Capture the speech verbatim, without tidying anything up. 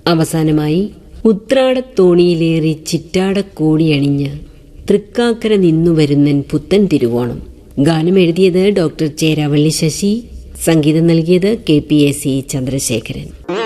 അവസാനമായി ഉത്രാടത്തോണിയിലേറി ചിറ്റാടക്കോടിയണിഞ്ഞ് തൃക്കാക്കര നിന്നു വരുന്നൻ പുത്തൻ തിരുവോണം. ഗാനം എഴുതിയത് ഡോക്ടർ ചേരാവള്ളി ശശി, സംഗീതം നൽകിയത് K P A C Chandrasekharan.